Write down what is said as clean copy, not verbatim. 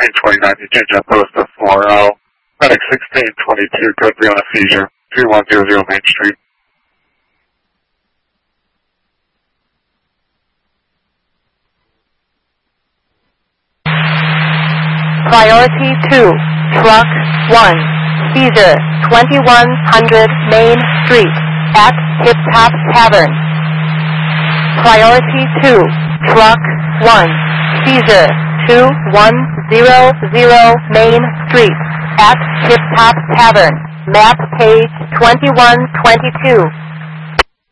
1629, you change that post to 4-0. Medic 1622, code 3 on a seizure, 3100 Main Street. Priority 2, Truck 1. Seizure, 2100 Main Street, at Tip Top Tavern. Priority 2, Truck 1. Seizure, 2100 Main Street, at Tip Top Tavern. Map page 2122.